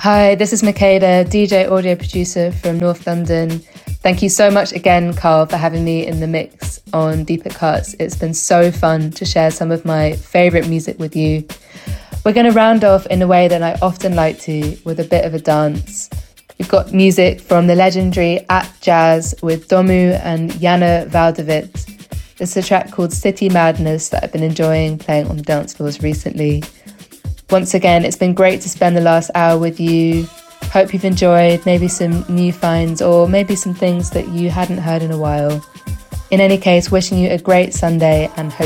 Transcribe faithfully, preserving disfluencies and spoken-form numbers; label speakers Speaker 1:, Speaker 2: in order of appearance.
Speaker 1: Hi, this is Makeda, D J audio producer from North London. Thank you so much again, Carl, for having me in the mix on Deepak Cuts. It's been so fun to share some of my favourite music with you. We're going to round off in a way that I often like to, with a bit of a dance. We've got music from the legendary At Jazz with Domu and Jana Valdavid. It's a track called City Madness that I've been enjoying playing on the dance floors recently. Once again, it's been great to spend the last hour with you. Hope you've enjoyed maybe some new finds or maybe some things that you hadn't heard in a while. In any case, wishing you a great Sunday and hope